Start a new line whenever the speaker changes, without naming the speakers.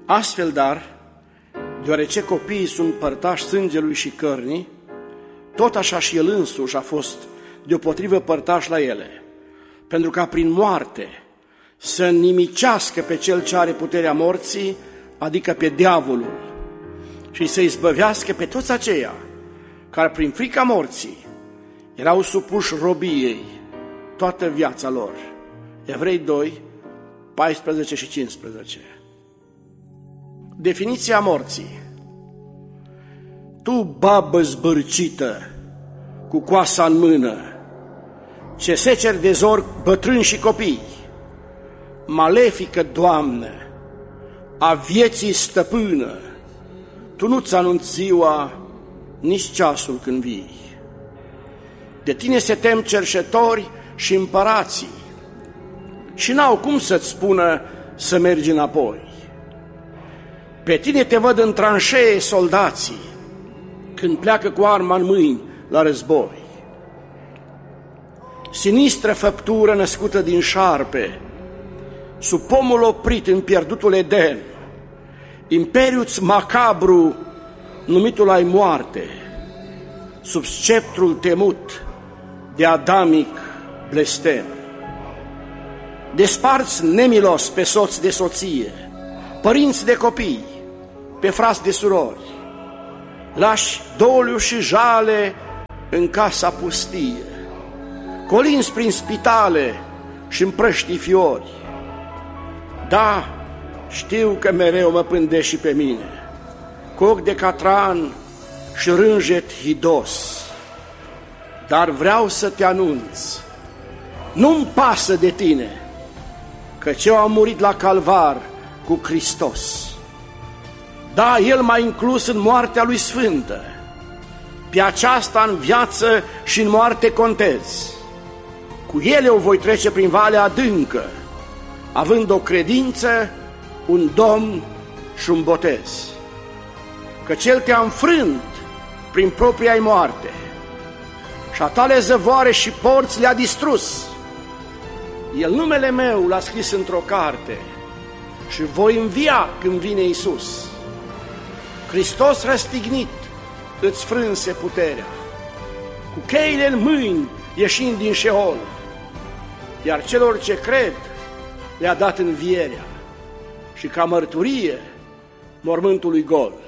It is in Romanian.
Astfel, dar, deoarece copiii sunt părtași sângelui și cărnii, tot așa și el însuși a fost deopotrivă părtaș la ele, pentru ca prin moarte să nimicească pe cel ce are puterea morții, adică pe diavolul, și să izbăvească pe toți aceia care prin frica morții erau supuși robiei toată viața lor. Evrei 2, 14 și 15. Definiția morții. Tu, babă zbârcită, cu coasa în mână, ce seceri de zor bătrâni și copii, malefică Doamnă, a vieții stăpână, tu nu-ți anunți ziua, nici ceasul când vii. De tine se tem cerșetori și împărații și n-au cum să-ți spună să mergi înapoi. Pe tine te văd în tranșee soldații când pleacă cu arma în mâini la război. Sinistră făptură născută din șarpe, sub pomul oprit în pierdutul Eden, imperiu-ți macabru numitul ai moarte, sub sceptrul temut de adamic blestem. Desparți nemilos pe soți de soție, părinți de copii, pe frați de surori, lași doliu și jale în casa pustie, colinzi prin spitale și împrăștii fiori. Da, știu că mereu mă pândești și pe mine, cu ochi de catran și rânjet hidos, dar vreau să te anunț, nu-mi pasă de tine, căci eu am murit la calvar cu Hristos. Da, El m-a inclus în moartea Lui sfântă, pe aceasta în viață și în moarte contez. Cu El eu voi trece prin valea adâncă, având o credință, un Domn și un botez. Căci El te-a înfrânt prin propria-i moarte și a tale zăvoare și porți le-a distrus. El numele meu l-a scris într-o carte și voi învia când vine Iisus. Hristos răstignit îți frânse puterea, cu cheile în mâini ieșind din Șeol, iar celor ce cred le-a dat învierea și ca mărturie mormântul lui gol.